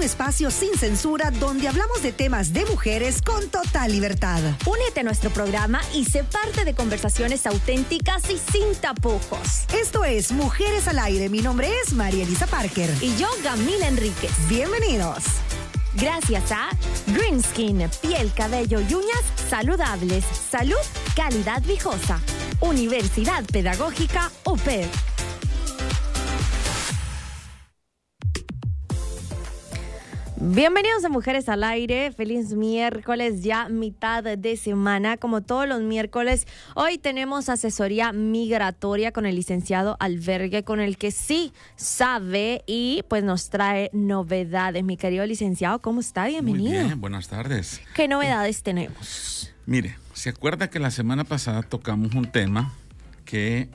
espacio sin censura donde hablamos de temas de mujeres con total libertad. Únete a nuestro programa y sé parte de conversaciones auténticas y sin tapujos. Esto es Mujeres al Aire. Mi nombre es María Elisa Parker. Y yo, Gamila Enríquez. Bienvenidos. Gracias a Green Skin, piel, cabello y uñas saludables. Salud, calidad viejosa. Universidad Pedagógica UPED. Bienvenidos a Mujeres al Aire, feliz miércoles, ya mitad de semana, como todos los miércoles. Hoy tenemos asesoría migratoria con el licenciado Albergue, con el que sí sabe y pues nos trae novedades. Mi querido licenciado, ¿cómo está? Bienvenido. Muy bien, buenas tardes. ¿Qué novedades tenemos? Mire, ¿se acuerda que la semana pasada tocamos un tema que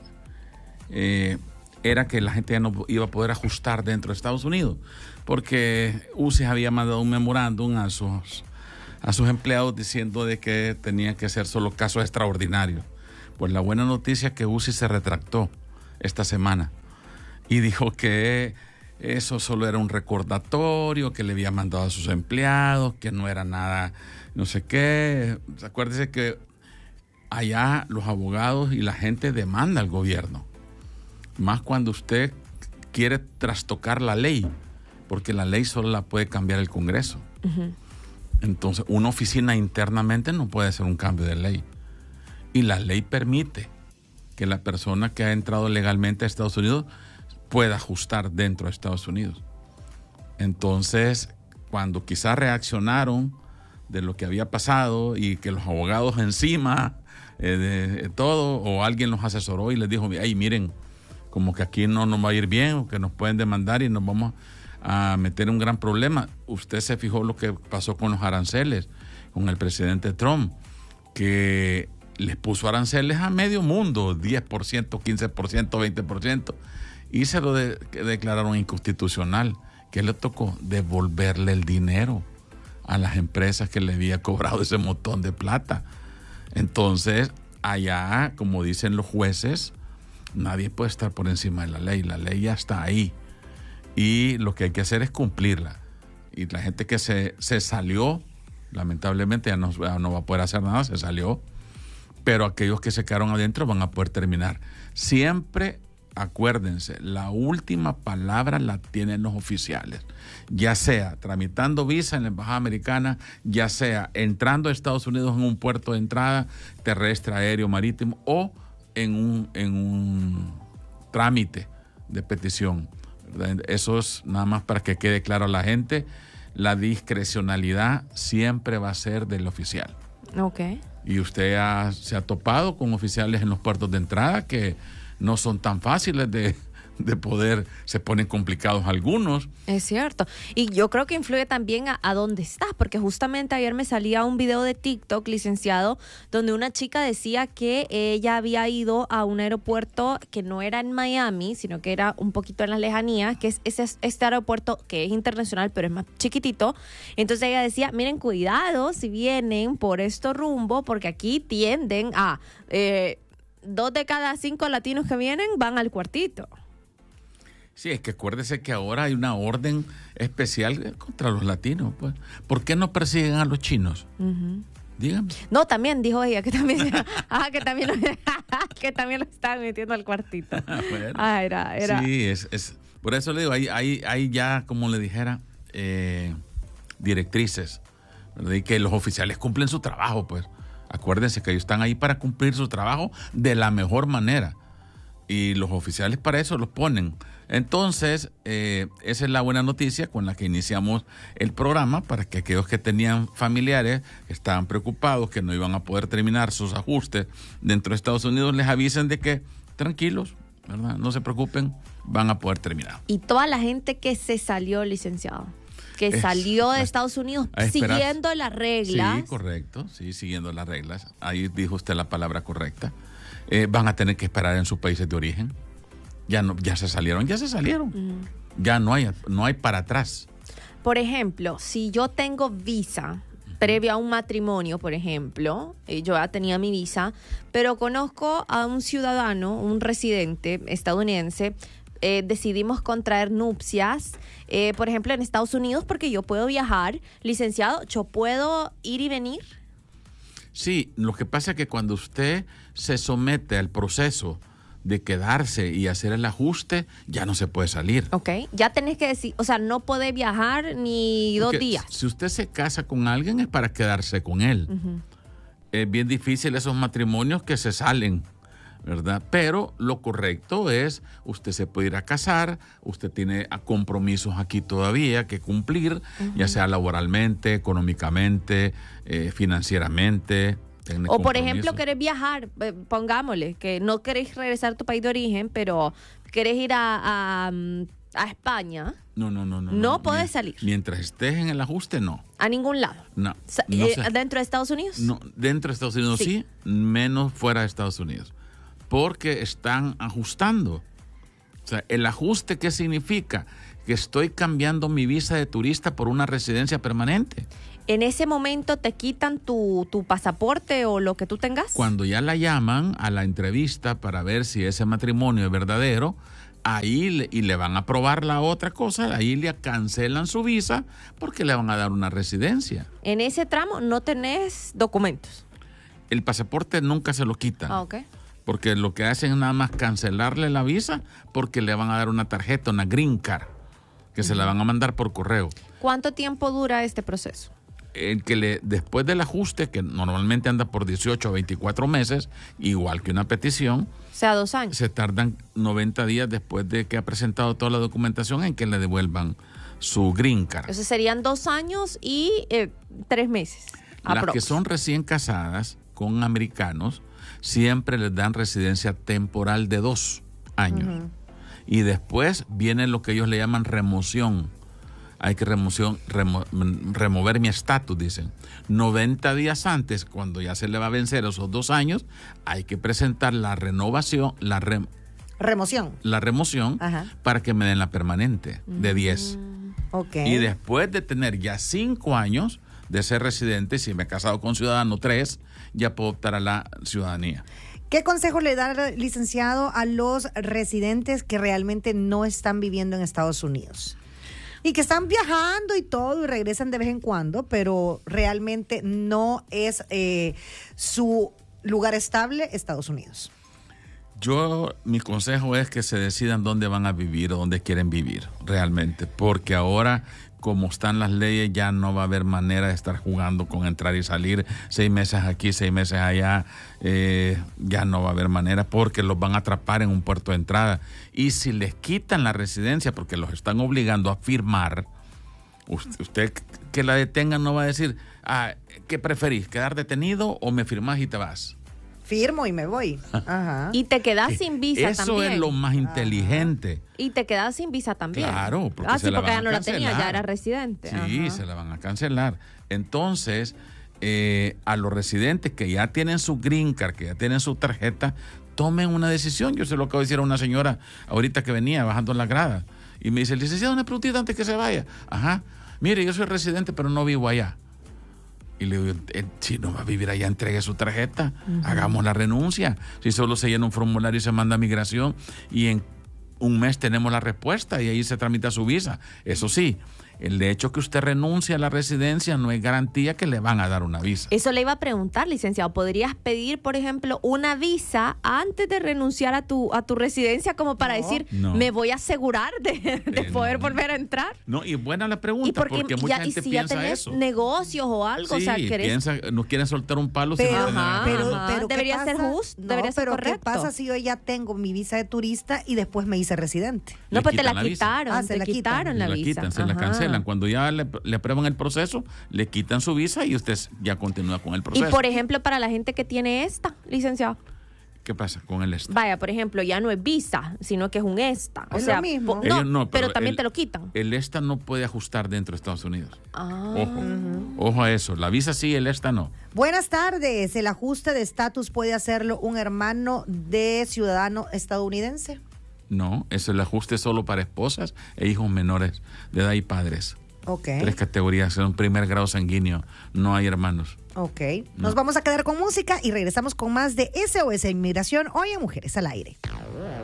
era que la gente ya no iba a poder ajustar dentro de Estados Unidos? Porque UCI había mandado un memorándum a sus empleados diciendo de que tenían que ser solo casos extraordinarios. Pues la buena noticia es que UCI se retractó esta semana y dijo que eso solo era un recordatorio que le había mandado a sus empleados, que no era nada, no sé qué. Acuérdese que allá los abogados y la gente demanda al gobierno, más cuando usted quiere trastocar la ley, porque la ley solo la puede cambiar el Congreso. Uh-huh. Entonces, una oficina internamente no puede hacer un cambio de ley. Y la ley permite que la persona que ha entrado legalmente a Estados Unidos pueda ajustar dentro de Estados Unidos. Entonces, cuando quizás reaccionaron de lo que había pasado y que los abogados encima de todo, o alguien los asesoró y les dijo, hey, miren, como que aquí no nos va a ir bien, o que nos pueden demandar y nos vamos a meter en un gran problema. Usted se fijó lo que pasó con los aranceles, con el presidente Trump, que les puso aranceles a medio mundo, 10%, 15%, 20%, y se lo declararon inconstitucional. ¿Qué le tocó? Devolverle el dinero a las empresas que le había cobrado ese montón de plata. Entonces, allá, como dicen los jueces, nadie puede estar por encima de la ley ya está ahí. Y lo que hay que hacer es cumplirla. Y la gente que se salió, lamentablemente ya no va a poder hacer nada, se salió. Pero aquellos que se quedaron adentro van a poder terminar. Siempre acuérdense, la última palabra la tienen los oficiales. Ya sea tramitando visa en la embajada americana, ya sea entrando a Estados Unidos en un puerto de entrada, terrestre, aéreo, marítimo, o en un trámite de petición. Eso es nada más para que quede claro a la gente. La discrecionalidad siempre va a ser del oficial. Okay. Y usted se ha topado con oficiales en los puertos de entrada que no son tan fáciles de poder, se ponen complicados algunos. Es cierto. Y yo creo que influye también a dónde estás, porque justamente ayer me salía un video de TikTok, licenciado, donde una chica decía que ella había ido a un aeropuerto que no era en Miami, sino que era un poquito en las lejanías, que es este aeropuerto que es internacional, pero es más chiquitito. Entonces ella decía, miren, cuidado si vienen por este rumbo, porque aquí tienden a 2 de cada 5 latinos que vienen van al cuartito. Sí, es que acuérdese que ahora hay una orden especial contra los latinos. Pues. ¿Por qué no persiguen a los chinos? Uh-huh. Dígame. No, también dijo ella que también, que también lo estaban metiendo al cuartito. Bueno, era. Sí, es por eso le digo, hay ya, como le dijera, directrices, ¿verdad? Y que los oficiales cumplen su trabajo, pues. Acuérdense que ellos están ahí para cumplir su trabajo de la mejor manera. Y los oficiales para eso los ponen. Entonces, esa es la buena noticia con la que iniciamos el programa, para que aquellos que tenían familiares, que estaban preocupados, que no iban a poder terminar sus ajustes dentro de Estados Unidos, les avisen de que tranquilos, ¿verdad? No se preocupen, van a poder terminar. Y toda la gente que se salió, licenciado, que salió de Estados Unidos siguiendo las reglas. Sí, correcto, sí, siguiendo las reglas. Ahí dijo usted la palabra correcta. Van a tener que esperar en sus países de origen. Ya se salieron. Ya no hay para atrás. Por ejemplo, si yo tengo visa previo a un matrimonio, por ejemplo, yo ya tenía mi visa, pero conozco a un ciudadano, un residente estadounidense, decidimos contraer nupcias, por ejemplo, en Estados Unidos, porque yo puedo viajar, licenciado, ¿yo puedo ir y venir? Sí, lo que pasa es que cuando usted se somete al proceso de quedarse y hacer el ajuste, ya no se puede salir. Ok, ya tenés que decir, o sea, no puede viajar ni Porque 2 días. si usted se casa con alguien es para quedarse con él. Es bien difícil esos matrimonios que se salen, ¿verdad? Pero lo correcto es, usted se puede ir a casar, usted tiene compromisos aquí todavía que cumplir, ya sea laboralmente, económicamente, financieramente. O por ejemplo, querés viajar, pongámosle, que no querés regresar a tu país de origen, pero querés ir a España. No. No podés salir. Mientras estés en el ajuste, no. A ningún lado. No. ¿Dentro de Estados Unidos? No, dentro de Estados Unidos sí, menos fuera de Estados Unidos. Porque están ajustando. O sea, el ajuste, ¿qué significa? Que estoy cambiando mi visa de turista por una residencia permanente. ¿En ese momento te quitan tu pasaporte o lo que tú tengas? Cuando ya la llaman a la entrevista para ver si ese matrimonio es verdadero, ahí le van a aprobar la otra cosa, ahí le cancelan su visa porque le van a dar una residencia. En ese tramo no tenés documentos. El pasaporte nunca se lo quitan. Ah, ok. Porque lo que hacen es nada más cancelarle la visa porque le van a dar una tarjeta, una green card, que se la van a mandar por correo. ¿Cuánto tiempo dura este proceso? Después del ajuste, que normalmente anda por 18 o 24 meses, igual que una petición, O sea, 2 años. se tardan 90 días después de que ha presentado toda la documentación en que le devuelvan su green card. Eso serían 2 años y 3 meses. Las que son recién casadas con americanos siempre les dan residencia temporal de 2 años. Y después viene lo que ellos le llaman remoción. Hay que remover mi estatus, dicen. 90 días antes, cuando ya se le va a vencer esos 2 años, hay que presentar la renovación, Remoción. la remoción, para que me den la permanente de 10. Ok. Y después de tener ya 5 años de ser residente, si me he casado con ciudadano 3, ya puedo optar a la ciudadanía. ¿Qué consejo le da, licenciado, a los residentes que realmente no están viviendo en Estados Unidos? Y que están viajando y todo y regresan de vez en cuando, pero realmente no es su lugar estable Estados Unidos. Mi consejo es que se decidan dónde van a vivir o dónde quieren vivir realmente, porque ahora, como están las leyes, ya no va a haber manera de estar jugando con entrar y salir 6 meses aquí, 6 meses allá. Ya no va a haber manera porque los van a atrapar en un puerto de entrada. Y si les quitan la residencia porque los están obligando a firmar, usted que la detengan no va a decir, ¿qué preferís? ¿Quedar detenido o me firmás y te vas? Firmo y me voy. Ajá. Y te quedas sin visa también. Eso es lo más inteligente. Y te quedas sin visa también. Claro, porque sí, porque ya no la cancelar. tenía, ya era residente. Sí, se la van a cancelar. Entonces, a los residentes que ya tienen su green card, que ya tienen su tarjeta, tomen una decisión. Yo se lo acabo de decir a una señora ahorita que venía bajando la grada y me dice, licenciado, una preguntita antes que se vaya. Mire, yo soy residente, pero no vivo allá. Y le digo, si no va a vivir allá, entregue su tarjeta, hagamos la renuncia. Si solo se llena un formulario y se manda a migración y en 1 mes tenemos la respuesta y ahí se tramita su visa. Eso sí, el hecho que usted renuncie a la residencia no es garantía que le van a dar una visa. Eso le iba a preguntar, licenciado. ¿Podrías pedir, por ejemplo, una visa antes de renunciar a tu residencia como para decir, me voy a asegurar de poder volver a entrar? No, y buena la pregunta, porque mucha gente si piensa ya tenés eso. negocios o algo, Sí, o sea, no quieren soltar un palo. Pero, sin pero debería ¿qué ser pasa? justo, No, debería ser pero correcto. ¿qué pasa si yo ya tengo mi visa de turista y después me hice residente? No, Le pues te quitan la la visa. quitaron, se te la quitaron la visa. se la cancelan. Cuando ya le aprueban el proceso, le quitan su visa y usted ya continúa con el proceso. Y por ejemplo, para la gente que tiene esta, licenciado. ¿Qué pasa con el ESTA? Vaya, por ejemplo, ya no es visa, sino que es un ESTA. O Es sea, lo mismo. pero también te lo quitan. El ESTA no puede ajustar dentro de Estados Unidos. Ojo a eso. La visa sí, el ESTA no. Buenas tardes. ¿El ajuste de estatus puede hacerlo un hermano de ciudadano estadounidense? No, es el ajuste solo para esposas e hijos menores de edad y padres. Ok. 3 categorías, son 1er grado sanguíneo, no hay hermanos. Ok. Nos vamos a quedar con música y regresamos con más de SOS Inmigración hoy en Mujeres al Aire.